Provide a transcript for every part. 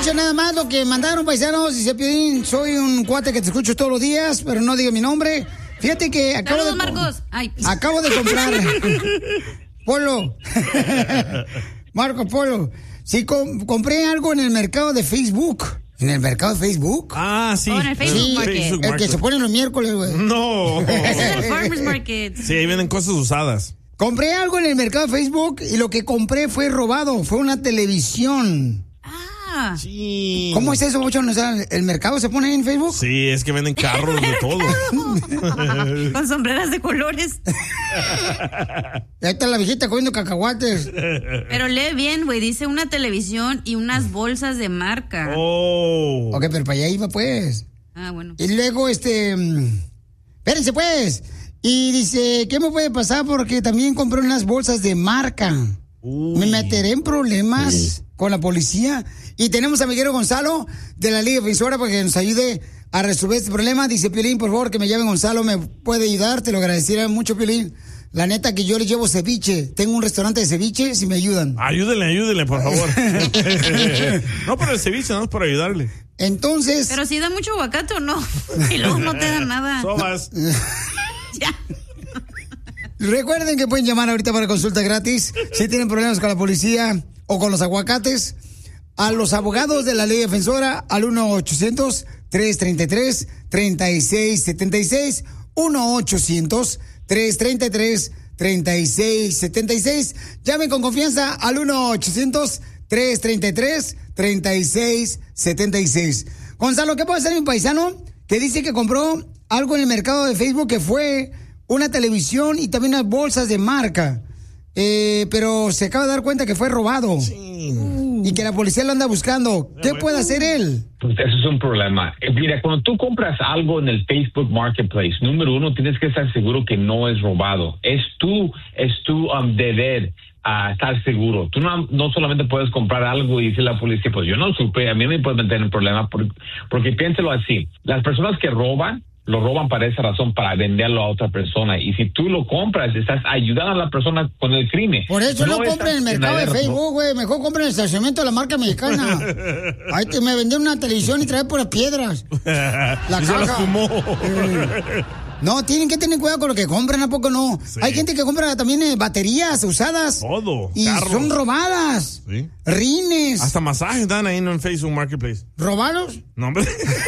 Nada más lo que mandaron, paisanos. Dice Piolín, soy un cuate que te escucho todos los días, pero no digo mi nombre. Fíjate que acabo de comprar Polo. Marco Polo. Sí, compré algo en el mercado de Facebook. ¿En el mercado de Facebook? Ah, sí. En el Facebook Market. Facebook el que se pone los miércoles, güey. No. Ese es el Farmers Market. Sí, ahí vienen cosas usadas. Compré algo en el mercado de Facebook y lo que compré fue robado. Fue una televisión. Sí. ¿Cómo es eso, Bochón? O sea, ¿el mercado se pone ahí en Facebook? Sí, es que venden carros de todo. Con sombreras de colores. Ahí está la viejita comiendo cacahuates. Pero lee bien, güey. Dice una televisión y unas bolsas de marca. Oh. Ok, pero para allá iba, pues. Ah, bueno. Y luego, espérense, pues. Y dice, ¿qué me puede pasar? Porque también compré unas bolsas de marca. Me meteré en problemas con la policía. Y tenemos a Miguel Gonzalo de la Liga Defensora para que nos ayude a resolver este problema. Dice Piolín, por favor, que me llame Gonzalo, me puede ayudar, te lo agradecería mucho, Piolín. La neta que yo le llevo ceviche. Tengo un restaurante de ceviche, si me ayudan. Ayúdenle, por favor. No por el ceviche, no es por ayudarle. Entonces... Pero si da mucho aguacate o no. Y luego no te da nada. Sobas. Ya. Recuerden que pueden llamar ahorita para consulta gratis si tienen problemas con la policía o con los aguacates. A los abogados de la Ley Defensora al 1-800-333-3676. 1-800-333-3676. Llamen con confianza al 1-800-333-3676. Gonzalo, ¿qué puede hacer mi paisano que dice que compró algo en el mercado de Facebook que fue una televisión y también unas bolsas de marca? Pero se acaba de dar cuenta que fue robado. Sí. Y que la policía lo anda buscando. ¿Qué puede hacer él? Pues eso es un problema. Mira, cuando tú compras algo en el Facebook Marketplace, número uno, tienes que estar seguro que no es robado. Es tu deber estar seguro. Tú no solamente puedes comprar algo y decirle a la policía, pues yo no supe, a mí me puede meter en problema, porque piénsalo así. Las personas que roban, lo roban para esa razón, para venderlo a otra persona. Y si tú lo compras, estás ayudando a la persona con el crimen. Por eso no compren en el mercado de Facebook, güey. Mejor compren en el estacionamiento de la marca mexicana. Ahí me vendieron una televisión y trae puras piedras. La caja. Se la fumó. No, tienen que tener cuidado con lo que compran, ¿a poco no? Sí. Hay gente que compra también baterías usadas. Todo. Y carros. Son robadas. Sí. Rines. Hasta masajes dan ahí en Facebook Marketplace. ¿Robados? No, hombre.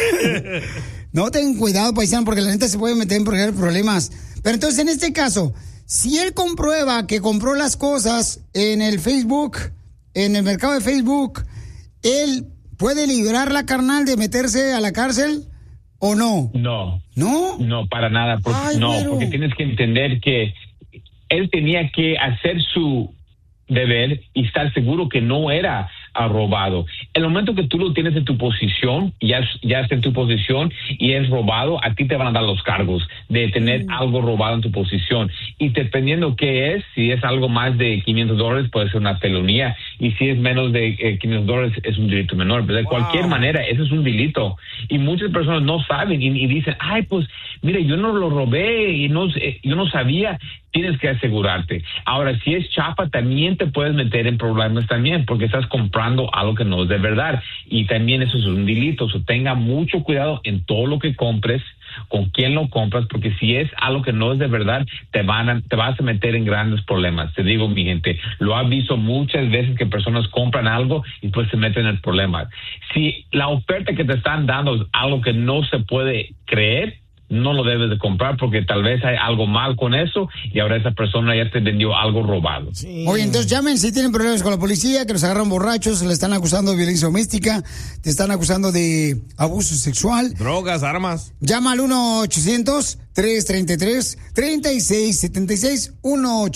No, ten cuidado, paisano, porque la neta se puede meter en problemas. Pero entonces, en este caso, si él comprueba que compró las cosas en el Facebook, en el mercado de Facebook, ¿él puede librarla, carnal, de meterse a la cárcel o no? No. ¿No? No, para nada. Porque tienes que entender que él tenía que hacer su deber y estar seguro que no era robado. El momento que tú lo tienes en tu posición, ya está en tu posición y es robado, a ti te van a dar los cargos de tener algo robado en tu posición. Y dependiendo qué es, si es algo más de $500, puede ser una felonía. Y si es menos de $500, es un delito menor. Pero de cualquier manera, eso es un delito. Y muchas personas no saben y dicen, ay, pues, mire, yo no lo robé y yo no sabía. Tienes que asegurarte. Ahora, si es chafa, también te puedes meter en problemas también, porque estás comprando algo que no es de verdad. Y también eso es un delito. So, tenga mucho cuidado en todo lo que compres, con quién lo compras, porque si es algo que no es de verdad, te vas a meter en grandes problemas. Te digo, mi gente, lo has visto muchas veces que personas compran algo y pues se meten en problemas. Si la oferta que te están dando es algo que no se puede creer, no lo debes de comprar porque tal vez hay algo mal con eso y ahora esa persona ya te vendió algo robado. Sí. Oye, entonces llamen si tienen problemas con la policía, que los agarran borrachos, le están acusando de violencia doméstica, te están acusando de abuso sexual. Drogas, armas. Llama al 1-800-333-3676,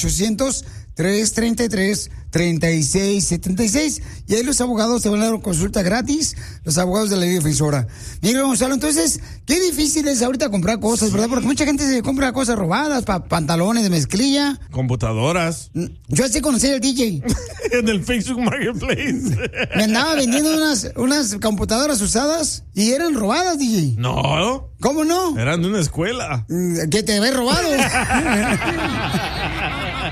1-800-333-3676. Y ahí los abogados te van a dar consulta gratis, los abogados de la Ley Defensora. Miguel Gonzalo, entonces, qué difícil es ahorita comprar cosas, ¿verdad? Porque mucha gente se compra cosas robadas, pantalones de mezclilla. Computadoras. Yo así conocí al DJ. En el Facebook Marketplace. Me andaba vendiendo unas computadoras usadas y eran robadas, DJ. No. ¿Cómo no? Eran de una escuela. Que te había robado.